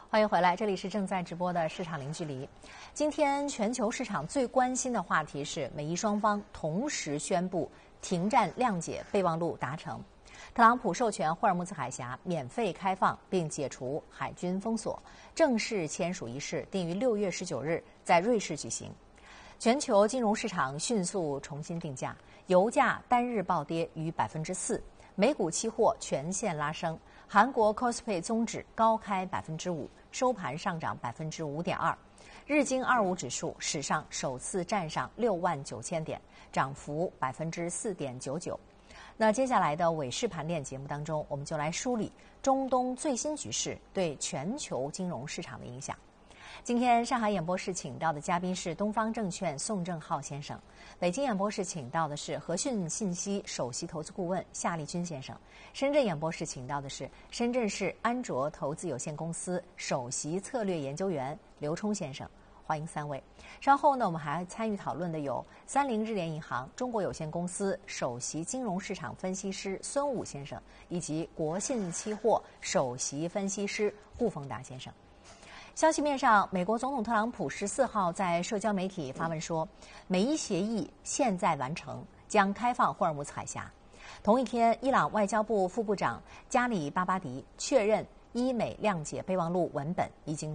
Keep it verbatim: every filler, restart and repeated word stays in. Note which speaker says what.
Speaker 1: 欢迎回来，这里是正在直播的市场零距离。今天全球市场最关心的话题是美伊双方同时宣布停战谅解备忘录达成，特朗普授权霍尔木兹海峡免费开放并解除海军封锁，正式签署仪式定于六月十九日在瑞士举行。全球金融市场迅速重新定价，油价单日暴跌逾百分之四，美股期货全线拉升。韩国 C O S P I 综指高开百分之五，收盘上涨百分之五点二。日经二五指数史上首次站上六万九千点，涨幅百分之四点九九。那接下来的尾市盘点节目当中，我们就来梳理中东最新局势对全球金融市场的影响。今天上海演播室请到的嘉宾是东方证券宋正浩先生，北京演播室请到的是和讯信息首席投资顾问夏立军先生，深圳演播室请到的是深圳市安卓投资有限公司首席策略研究员刘冲先生。欢迎三位。稍后呢，我们还参与讨论的有三菱日联银行中国有限公司首席金融市场分析师孙武先生，以及国信期货首席分析师顾逢达先生。消息面上，美国总统特朗普十四号在社交媒体发文说，美伊协议现在完成，将开放霍尔木兹海峡。同一天，伊朗外交部副部长加里巴巴迪确认伊美谅解备忘录文本已经